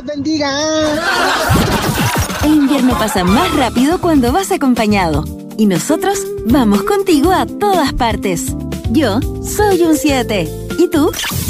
bendiga. El invierno pasa más rápido cuando vas acompañado. Y nosotros vamos contigo a todas partes. Yo soy un 7. ¿Y tú?